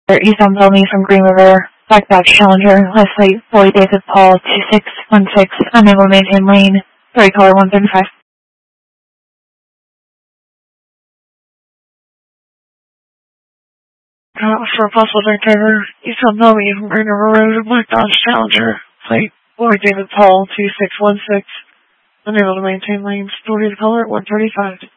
Eastbound Bellmead from Green River, Black Dodge Challenger, last plate, Boy David Paul, 2616, unable to maintain lane, 30 color 135. For a possible drink driver, Eastbound Bellmead from Green River Road, Black Dodge Challenger, plate, Boy David Paul, 2616, unable to maintain lanes, 40 color 135.